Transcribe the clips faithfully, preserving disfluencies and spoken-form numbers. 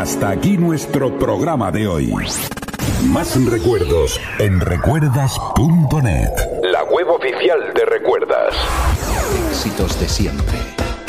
Hasta aquí nuestro programa de hoy. Más recuerdos en recuerdas punto net, la web oficial de Recuerdas. Éxitos de siempre.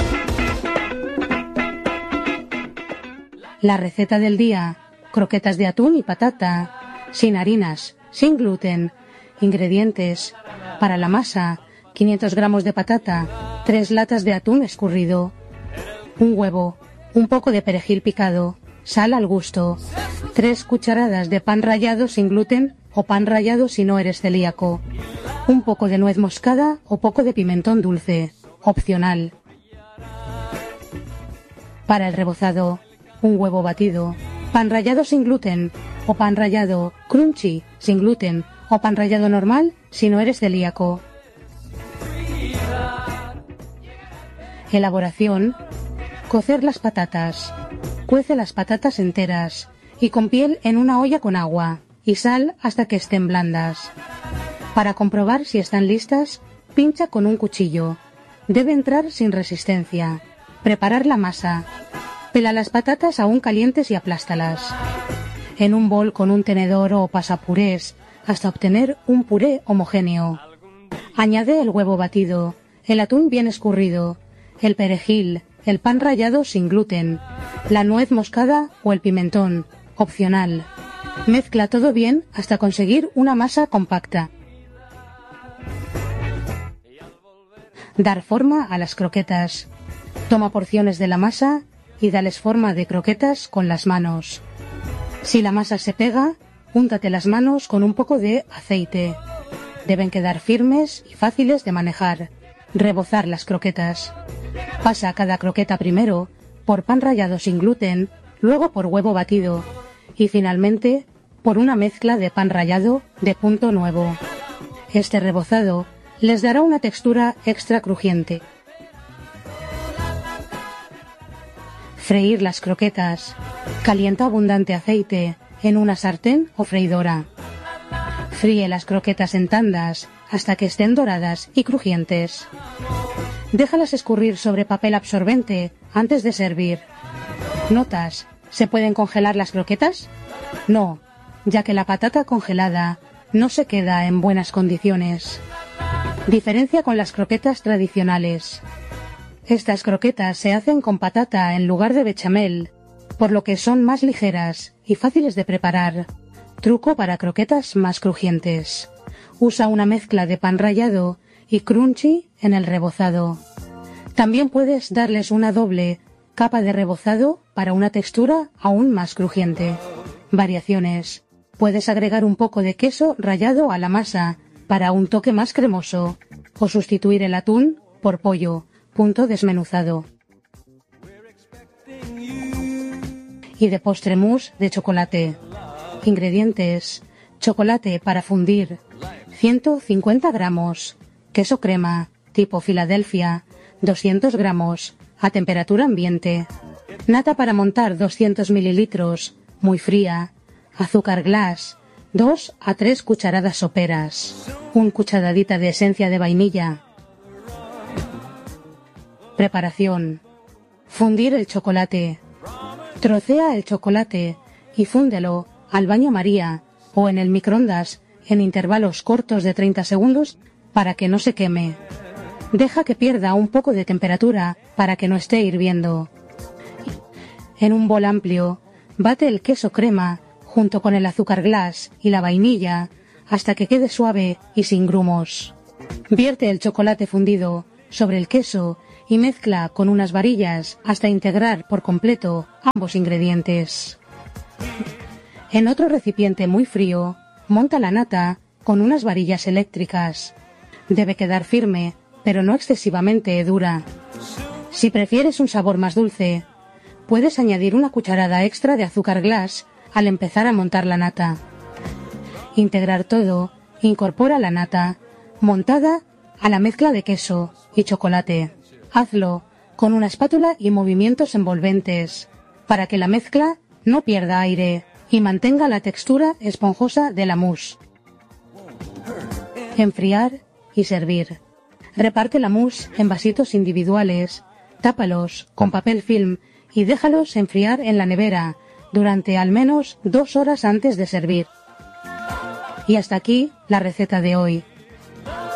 La receta del día: croquetas de atún y patata, sin harinas, sin gluten. Ingredientes: para la masa, quinientos gramos de patata, tres latas de atún escurrido, un huevo, un poco de perejil picado, sal al gusto, tres cucharadas de pan rallado sin gluten o pan rallado si no eres celíaco, un poco de nuez moscada o poco de pimentón dulce, opcional. Para el rebozado: un huevo batido, pan rallado sin gluten o pan rallado crunchy sin gluten o pan rallado normal si no eres celíaco. Elaboración: cocer las patatas. Cuece las patatas enteras y con piel en una olla con agua y sal hasta que estén blandas. Para comprobar si están listas, pincha con un cuchillo. Debe entrar sin resistencia. Preparar la masa. Pela las patatas aún calientes y aplástalas. En un bol con un tenedor o pasapurés hasta obtener un puré homogéneo. Añade el huevo batido, el atún bien escurrido, el perejil, el pan rallado sin gluten, la nuez moscada o el pimentón, opcional. Mezcla todo bien hasta conseguir una masa compacta. Dar forma a las croquetas. Toma porciones de la masa y dales forma de croquetas con las manos. Si la masa se pega, úntate las manos con un poco de aceite. Deben quedar firmes y fáciles de manejar. Rebozar las croquetas. Pasa cada croqueta primero por pan rallado sin gluten, luego por huevo batido y finalmente por una mezcla de pan rallado de punto nuevo. Este rebozado les dará una textura extra crujiente. Freír las croquetas. Calienta abundante aceite en una sartén o freidora. Fríe las croquetas en tandas hasta que estén doradas y crujientes. Déjalas escurrir sobre papel absorbente antes de servir. ¿Notas? ¿Se pueden congelar las croquetas? No, ya que la patata congelada no se queda en buenas condiciones. Diferencia con las croquetas tradicionales. Estas croquetas se hacen con patata en lugar de bechamel, por lo que son más ligeras y fáciles de preparar. Truco para croquetas más crujientes. Usa una mezcla de pan rallado y crunchy en el rebozado. También puedes darles una doble capa de rebozado para una textura aún más crujiente. Variaciones. Puedes agregar un poco de queso rallado a la masa para un toque más cremoso o sustituir el atún por pollo, punto desmenuzado. Y de postre mousse de chocolate. Ingredientes: chocolate para fundir, ciento cincuenta gramos, queso crema, tipo Filadelfia, doscientos gramos, a temperatura ambiente, nata para montar doscientos mililitros, muy fría, azúcar glass, dos a tres cucharadas soperas, un cucharadita de esencia de vainilla. Preparación: fundir el chocolate. Trocea el chocolate y fúndelo al baño María o en el microondas en intervalos cortos de treinta segundos para que no se queme. Deja que pierda un poco de temperatura para que no esté hirviendo. En un bol amplio, bate el queso crema junto con el azúcar glass y la vainilla hasta que quede suave y sin grumos. Vierte el chocolate fundido sobre el queso y mezcla con unas varillas hasta integrar por completo ambos ingredientes. En otro recipiente muy frío, monta la nata con unas varillas eléctricas. Debe quedar firme, pero no excesivamente dura. Si prefieres un sabor más dulce, puedes añadir una cucharada extra de azúcar glass al empezar a montar la nata. Integrar todo, incorpora la nata, montada a la mezcla de queso y chocolate. Hazlo con una espátula y movimientos envolventes, para que la mezcla no pierda aire y mantenga la textura esponjosa de la mousse. Enfriar y servir. Reparte la mousse en vasitos individuales, tápalos con papel film y déjalos enfriar en la nevera durante al menos dos horas antes de servir. Y hasta aquí la receta de hoy.